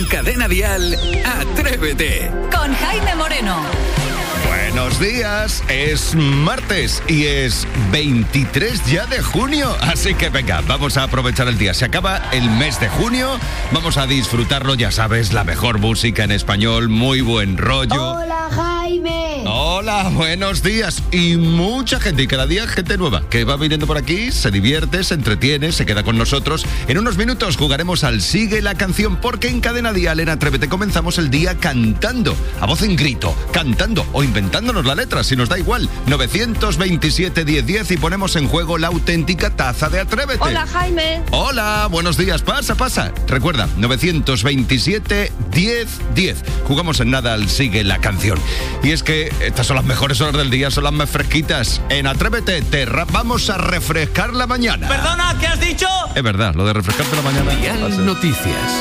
Cadena Dial, Atrévete. Con Jaime Moreno. Buenos días, es martes y es 23 ya de junio, así que venga, vamos a aprovechar el día. Se acaba el mes de junio, vamos a disfrutarlo, ya sabes, la mejor música en español, muy buen rollo. Hola, Jaime. Hola, buenos días. Y mucha gente, y cada día gente nueva, que va viniendo por aquí, se divierte, se entretiene, se queda con nosotros. En unos minutos jugaremos al Sigue la Canción, porque en Cadena Dial, en Atrévete, comenzamos el día cantando, a voz en grito, cantando o inventándonos la letra, si nos da igual. 927-1010 y ponemos en juego la auténtica taza de Atrévete. Hola, Jaime. Hola, buenos días, pasa. Recuerda, 927-1010. Jugamos en nada al Sigue la Canción. Y es que estas son las mejores horas del día, son las más fresquitas. En Atrévete, vamos a refrescar la mañana. Perdona, ¿qué has dicho? Es verdad, lo de refrescarte la mañana. Dial Noticias.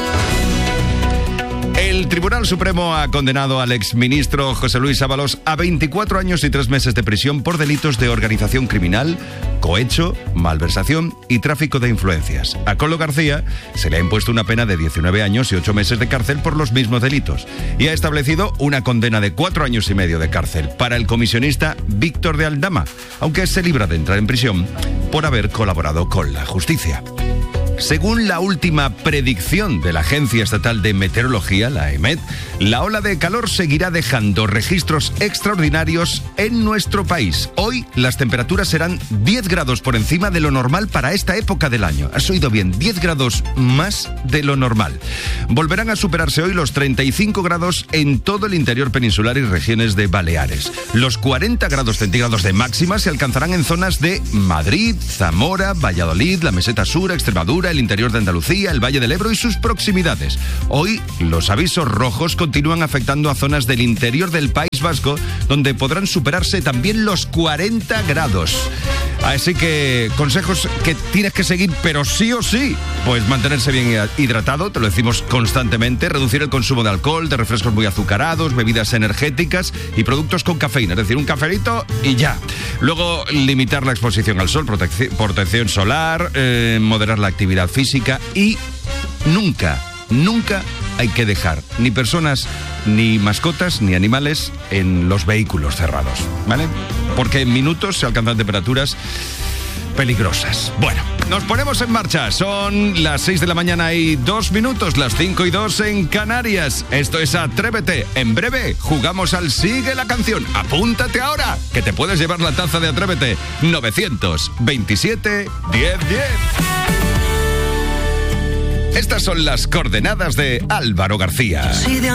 El Tribunal Supremo ha condenado al exministro José Luis Ábalos a 24 años y 3 meses de prisión por delitos de organización criminal, cohecho, malversación y tráfico de influencias. A Coldo García se le ha impuesto una pena de 19 años y 8 meses de cárcel por los mismos delitos y ha establecido una condena de 4 años y medio de cárcel para el comisionista Víctor de Aldama, aunque se libra de entrar en prisión por haber colaborado con la justicia. Según la última predicción de la Agencia Estatal de Meteorología, la EMET, la ola de calor seguirá dejando registros extraordinarios en nuestro país. Hoy las temperaturas serán 10 grados por encima de lo normal para esta época del año. Has oído bien, 10 grados más de lo normal. Volverán a superarse hoy los 35 grados en todo el interior peninsular y regiones de Baleares. Los 40 grados centígrados de máxima se alcanzarán en zonas de Madrid, Zamora, Valladolid, la Meseta Sur, Extremadura, el interior de Andalucía, el Valle del Ebro y sus proximidades. Hoy los avisos rojos continúan afectando a zonas del interior del País Vasco, donde podrán superarse también los 40 grados. Así que consejos que tienes que seguir, pero sí o sí, pues mantenerse bien hidratado, te lo decimos constantemente, reducir el consumo de alcohol, de refrescos muy azucarados, bebidas energéticas y productos con cafeína, es decir, un cafelito y ya. Luego, limitar la exposición al sol, protección solar, moderar la actividad física y nunca hay que dejar ni personas, ni mascotas, ni animales en los vehículos cerrados, ¿vale? Porque en minutos se alcanzan temperaturas peligrosas. Bueno, nos ponemos en marcha. Son las 6 de la mañana y 2 minutos, las 5 y 2 en Canarias. Esto es Atrévete. En breve jugamos al Sigue la Canción. Apúntate ahora, que te puedes llevar la taza de Atrévete. 927-1010. Estas son las coordenadas de Álvaro García.